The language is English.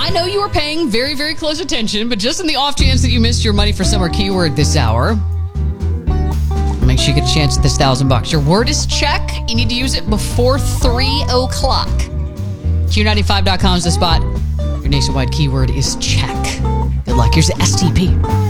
I know you were paying very, very close attention, but just in the off chance that you missed your money for summer keyword this hour, make sure you get a chance at this $1,000. Your word is check. You need to use it before 3 o'clock. Q95.com is the spot. Your nationwide keyword is check. Good luck. Here's the STP.